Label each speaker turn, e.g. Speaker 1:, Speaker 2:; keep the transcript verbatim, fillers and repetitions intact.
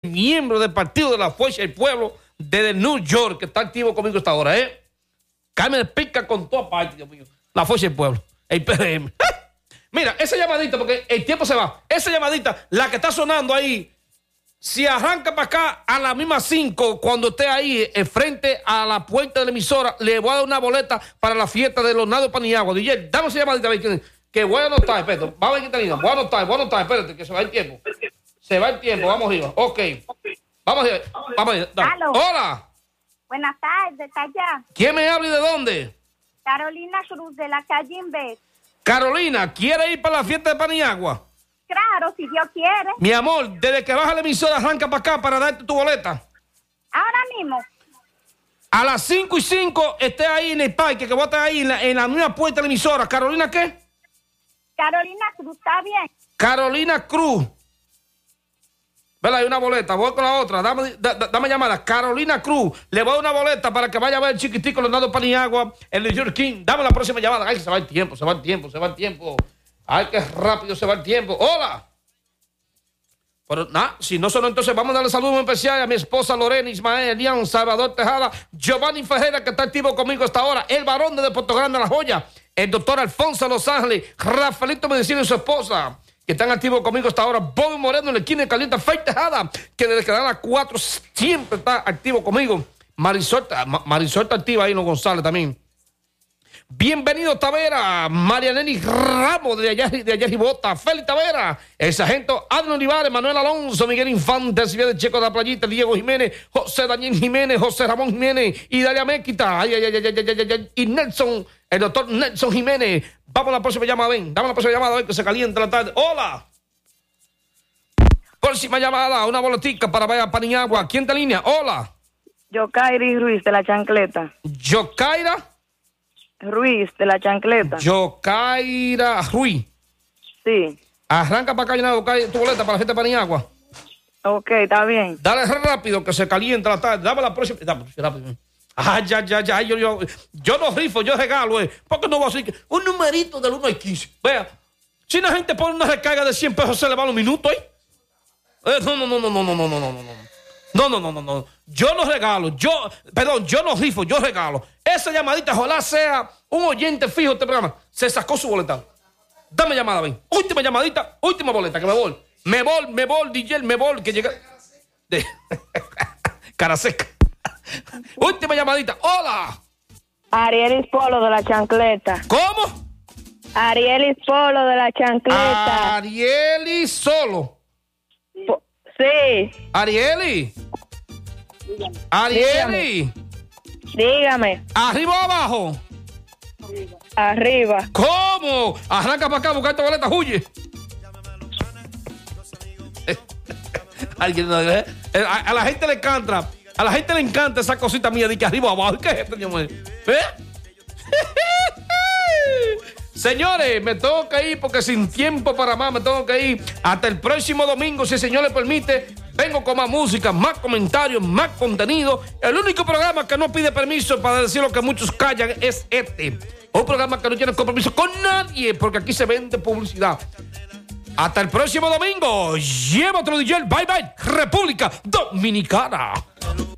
Speaker 1: miembro del Partido de la Fuerza del Pueblo desde New York, que está activo conmigo hasta ahora, ¿eh? Carmen pica con toda parte, Dios mío. La Fuerza del Pueblo, el P R M. Mira, esa llamadita, porque el tiempo se va. Esa llamadita, la que está sonando ahí, si arranca para acá a las mismas cinco, cuando esté ahí, eh, frente a la puerta de la emisora, le voy a dar una boleta para la fiesta de Leonardo Paniagua. D J, dame esa llamadita, a ver quién, que voy a anotar, espérate. Vamos a ver quién está lindo. Voy a anotar, voy a anotar, espérate, que se va el tiempo. Se va el tiempo, vamos arriba. Ok. Vamos arriba. Vamos arriba. Hola.
Speaker 2: Buenas tardes, está allá.
Speaker 1: ¿Quién me habla y de dónde?
Speaker 2: Carolina Cruz, de la calle Inver.
Speaker 1: Carolina, ¿quiere ir para la fiesta de Paniagua?
Speaker 2: Claro, si Dios quiere.
Speaker 1: Mi amor, desde que baja la emisora, arranca para acá para darte tu boleta.
Speaker 2: Ahora mismo.
Speaker 1: A las cinco y cinco esté ahí en el parque, que voy a estar ahí en la, en la misma puerta de la emisora. ¿Carolina qué?
Speaker 2: Carolina Cruz, ¿está bien?
Speaker 1: Carolina Cruz. Vela, hay una boleta, voy con la otra. Dame, da, dame llamada. Carolina Cruz. Le voy a dar una boleta para que vaya a ver el chiquitico Leonardo Paniagua, el New York King. Dame la próxima llamada. Ay, se va el tiempo, se va el tiempo, se va el tiempo. Ay, qué rápido se va el tiempo. ¡Hola! Pero nada, si no sonó, entonces vamos a darle saludos muy especial a mi esposa Lorena, Ismael, Elian, Salvador Tejada, Giovanni Ferreira, que está activo conmigo hasta ahora, el varón de Puerto Grande, La Joya, el doctor Alfonso Los Ángeles, Rafaelito Medicina y su esposa, que están activos conmigo hasta ahora, Bobby Moreno, en la esquina de Caliente, Fey Tejada, que desde que dan las cuatro siempre está activo conmigo. Marisol, Marisol está activa ahí, no González también. Bienvenido Tavera, Marianelli Ramos de allá de allá Ribota, Félix Tavera, el sargento Adrián Olivares, Manuel Alonso, Miguel Infante, Silvia de Checo de la Playita, Diego Jiménez, José Daniel Jiménez, José Ramón Jiménez y Dalia Méquita, ay, ay, ay, ay, ay, ay, ay, ay, y Nelson, el doctor Nelson Jiménez. Vamos a la próxima llamada, ven, dame la próxima llamada, ven, que se calienta la tarde. Hola. Próxima llamada, una boletica para vaya a Paniagua. ¿Quién te línea? Hola.
Speaker 3: Yokairi Ruiz, de la chancleta.
Speaker 1: Yokaira
Speaker 3: Ruiz, de la chancleta.
Speaker 1: Yokaira Ruiz.
Speaker 3: Sí.
Speaker 1: Arranca para acá, llenado tu boleta para la gente de Paniagua.
Speaker 3: Ok, está bien.
Speaker 1: Dale rápido que se calienta la tarde. Dame la próxima. Dame, rápido. Ah, ya, ya, ya. Yo, yo, yo no rifo, yo regalo, eh. ¿Por qué no voy a decir que un numerito del uno al quince? Vea, si la gente pone una recarga de cien pesos, se le van los minutos, ¿eh? eh no, no, no, no, no, no, no, no, no, no. No, no, no, no, no. Yo no regalo. Yo, perdón, yo no rifo, yo regalo. Esa llamadita, ojalá sea un oyente fijo de este programa. Se sacó su boleta. Dame llamada, ven. Última llamadita, última boleta, que me voy. Me voy, me voy, D J, me voy, que llega. De... Cara seca. Última llamadita. Hola.
Speaker 3: Arielis Polo, de la chancleta.
Speaker 1: ¿Cómo?
Speaker 3: Arielis Polo, de la chancleta.
Speaker 1: Arielis Solo.
Speaker 3: Po- sí.
Speaker 1: Arieli. Arieli.
Speaker 3: Dígame.
Speaker 1: ¿Arriba o abajo?
Speaker 3: Arriba.
Speaker 1: ¿Cómo? Arranca para acá, busca tu boleta, huye. Alguien, ¿eh? a, a la gente le encanta, a la gente le encanta esa cosita mía de que arriba o abajo. ¿Qué es esto, mi amor? ¿Eh? Señores, me tengo que ir porque sin tiempo para más me tengo que ir. Hasta el próximo domingo, si el Señor le permite. Vengo con más música, más comentarios, más contenido. El único programa que no pide permiso para decir lo que muchos callan es este. Un programa que no tiene compromiso con nadie porque aquí se vende publicidad. Hasta el próximo domingo. Lleva otro D J. Bye bye, República Dominicana.